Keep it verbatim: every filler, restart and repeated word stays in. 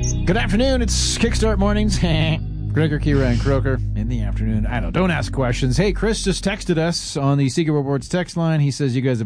Good afternoon. It's Kickstart Mornings. Gregor, Kira, and Croker in the afternoon. I don't don't ask questions. Hey, Chris just texted us on the Secret Reports text line. He says you guys have